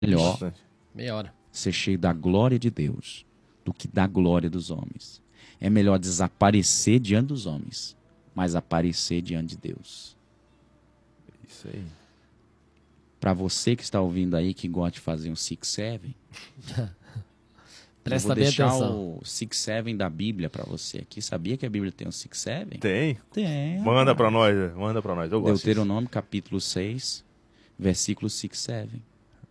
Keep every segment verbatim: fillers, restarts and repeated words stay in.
melhor meia hora. ser cheio da glória de Deus do que da glória dos homens. É melhor desaparecer diante dos homens, mas aparecer diante de Deus. Isso aí. Para você que está ouvindo aí, que gosta de fazer um six seven, presta eu vou bem deixar atenção. o six seven da Bíblia para você aqui. Sabia que a Bíblia tem um six seven? Tem? Tem. Manda para nós, manda para nós. Eu gosto. Deuteronômio capítulo seis, versículo six seven.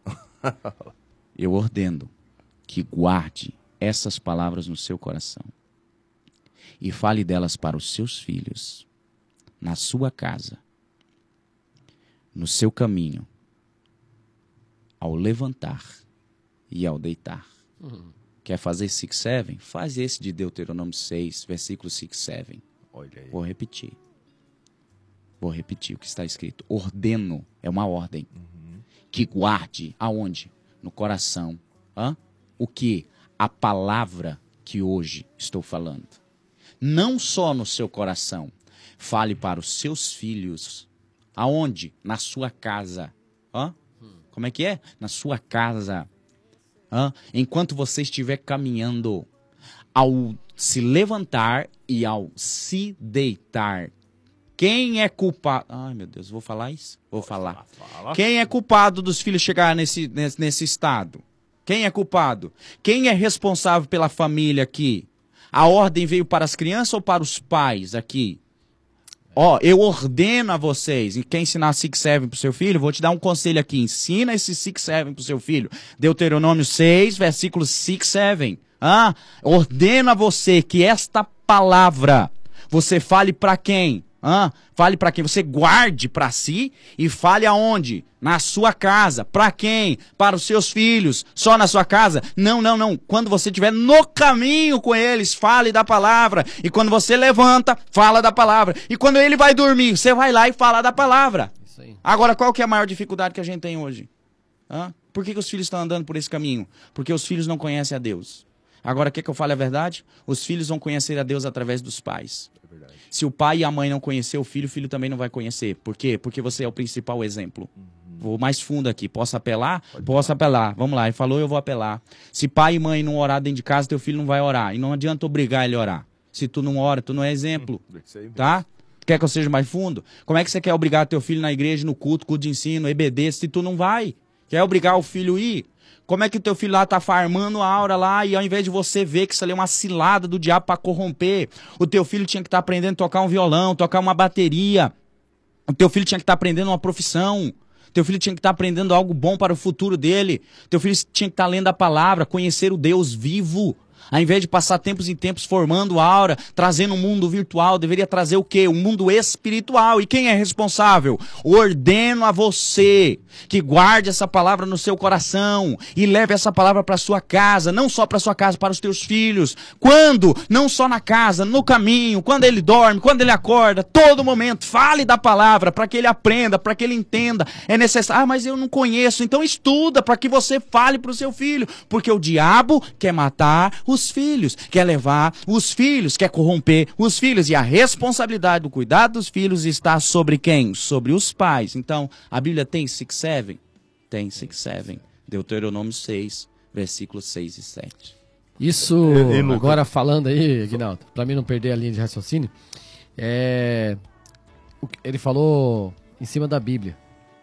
Eu ordeno que guarde essas palavras no seu coração e fale delas para os seus filhos, na sua casa, no seu caminho, ao levantar e ao deitar. Uhum. Quer fazer six seven? Faz esse de Deuteronômio seis, versículo six seven. Olha aí. Vou repetir. Vou repetir o que está escrito. Ordeno, é uma ordem. Uhum. Que guarde, aonde? No coração. Hã? O que? A palavra que hoje estou falando. Não só no seu coração. Fale para os seus filhos. Aonde? Na sua casa. Hã? Como é que é? Na sua casa. Hã? Enquanto você estiver caminhando, ao se levantar e ao se deitar. Quem é culpado? Ai, meu Deus, vou falar isso? Vou falar. Fala. Quem é culpado dos filhos chegar nesse, nesse, nesse estado? Quem é culpado? Quem é responsável pela família aqui? A ordem veio para as crianças ou para os pais aqui? Ó, eu ordeno a vocês, e quer ensinar six seven pro seu filho? Vou te dar um conselho aqui, ensina esse six seven pro seu filho. Deuteronômio seis, versículo six seven. Ah, ordeno a você que esta palavra você fale para quem? Ah, fale para quem? Você guarde para si e fale aonde? Na sua casa. Para quem? Para os seus filhos. Só na sua casa? Não, não, não. Quando você estiver no caminho com eles, fale da palavra. E quando você levanta, fala da palavra. E quando ele vai dormir, você vai lá e fala da palavra. Isso aí. Agora, qual que é a maior dificuldade que a gente tem hoje? Hã? Por que, que os filhos estão andando por esse caminho? Porque os filhos não conhecem a Deus. Agora, quer que eu fale a verdade? Os filhos vão conhecer a Deus através dos pais. É verdade. Se o pai e a mãe não conhecer o filho, o filho também não vai conhecer. Por quê? Porque você é o principal exemplo. Uhum. Vou mais fundo aqui. Posso apelar? Pode Posso falar. apelar. Vamos lá. Ele falou, eu vou apelar. Se pai e mãe não orar dentro de casa, teu filho não vai orar. E não adianta obrigar ele a orar. Se tu não ora, tu não é exemplo. Isso aí mesmo. Tá? Quer que eu seja mais fundo? Como é que você quer obrigar teu filho na igreja, no culto, culto de ensino, E B D, se tu não vai? Quer obrigar o filho a ir? Como é que o teu filho lá tá farmando a aura lá e ao invés de você ver que isso ali é uma cilada do diabo para corromper, o teu filho tinha que estar tá aprendendo a tocar um violão, tocar uma bateria. O teu filho tinha que estar tá aprendendo uma profissão. Teu filho tinha que estar tá aprendendo algo bom para o futuro dele. Teu filho tinha que estar tá lendo a palavra, conhecer o Deus vivo. Ao invés de passar tempos em tempos formando aura, trazendo um mundo virtual, deveria trazer o quê? Um mundo espiritual. E quem é responsável? Ordeno a você que guarde essa palavra no seu coração e leve essa palavra para sua casa, não só para sua casa, para os teus filhos. Quando? Não só na casa, no caminho, quando ele dorme, quando ele acorda, todo momento, fale da palavra para que ele aprenda, para que ele entenda. É necessário, ah, mas eu não conheço, então estuda para que você fale para o seu filho, porque o diabo quer matar os filhos, quer levar os filhos, quer corromper os filhos, e a responsabilidade do cuidado dos filhos está sobre quem? Sobre os pais. Então, a Bíblia tem six seven? Tem six seven. Deuteronômio seis, versículos seis e sete. Isso, E- e Lucas? agora falando aí, Guinaldo, pra mim não perder a linha de raciocínio, é... o que ele falou em cima da Bíblia.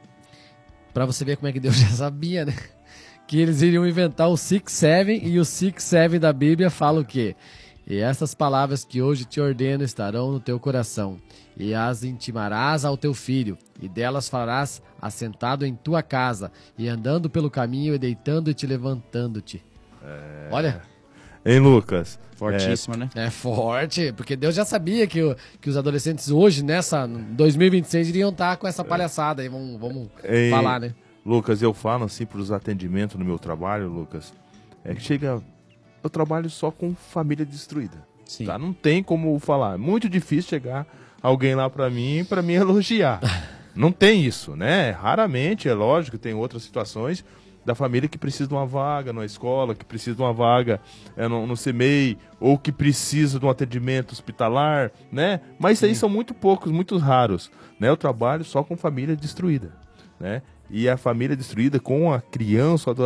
Pra você ver como é que Deus já sabia, né? Que eles iriam inventar o six seven, e o six seven da Bíblia fala o quê? E essas palavras que hoje te ordeno estarão no teu coração, e as intimarás ao teu filho, e delas falarás assentado em tua casa, e andando pelo caminho, e deitando e te levantando-te. É... Olha, Hein, Lucas? Fortíssima, né? é forte, porque Deus já sabia que, o- que os adolescentes hoje, nessa dois mil e vinte e seis, iriam estar com essa palhaçada aí, vamos, vamos Ei, falar, né? Lucas, eu falo assim para os atendimentos no meu trabalho, Lucas, é que chega, eu trabalho só com família destruída, Sim. tá? Não tem como falar, é muito difícil chegar alguém lá para mim para me elogiar. Não tem isso, né? Raramente, é lógico, tem outras situações da família que precisa de uma vaga na escola, que precisa de uma vaga é, no, no C M E I, ou que precisa de um atendimento hospitalar, né? Mas isso aí são muito poucos, muito raros, né? Eu trabalho só com família destruída, né? e a família destruída com a criança, o